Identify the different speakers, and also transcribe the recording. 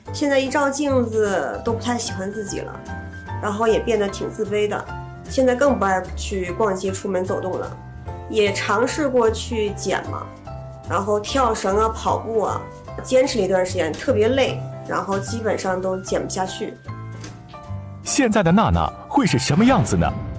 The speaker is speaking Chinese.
Speaker 1: 现在一照镜子都不太喜欢自己了，然后也变得挺自卑的。现在更不爱去逛街、出门走动了。也尝试过去减嘛，然后跳绳啊、跑步啊，坚持了一段时间，特别累，然后基本上都减不下去。
Speaker 2: 现在的娜娜会是什么样子呢？